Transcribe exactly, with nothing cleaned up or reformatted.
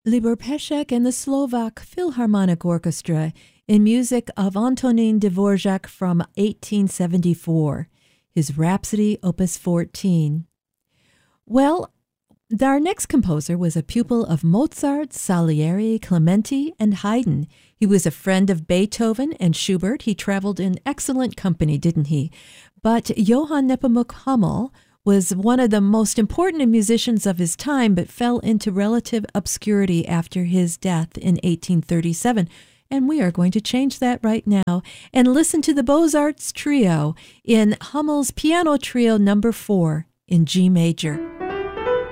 Libor Peszek and the Slovak Philharmonic Orchestra in music of Antonín Dvořák from eighteen seventy-four, his Rhapsody, Opus fourteen. Well, our next composer was a pupil of Mozart, Salieri, Clementi, and Haydn. He was a friend of Beethoven and Schubert. He traveled in excellent company, didn't he? But Johann Nepomuk Hummel was one of the most important musicians of his time, but fell into relative obscurity after his death in eighteen thirty-seven. And we are going to change that right now and listen to the Beaux-Arts Trio in Hummel's Piano Trio number four in G major.